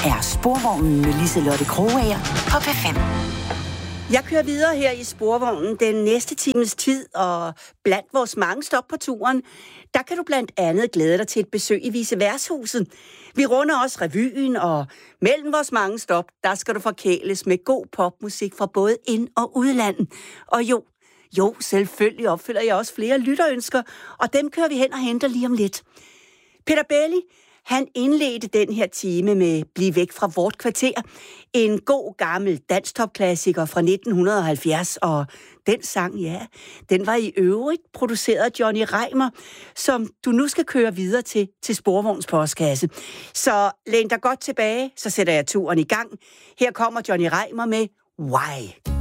er Sporvognen med Liselotte Krogager på P5. Jeg kører videre her i Sporvognen den næste times tid, og blandt vores mange stop på turen, der kan du blandt andet glæde dig til et besøg i Viceværtshuset. Vi runder også revyen, og mellem vores mange stop, der skal du forkæles med god popmusik fra både ind- og udland. Og jo, selvfølgelig opfylder jeg også flere lytterønsker, og dem kører vi hen og henter lige om lidt. Peter Belli, han indledte den her time med Bliv væk fra vort kvarter. En god gammel dansktopklassiker fra 1970, og den sang, den var i øvrigt produceret af Johnny Reimer, som du nu skal køre videre til Sporvogns postkasse. Så læn dig godt tilbage, så sætter jeg turen i gang. Her kommer Johnny Reimer med Why.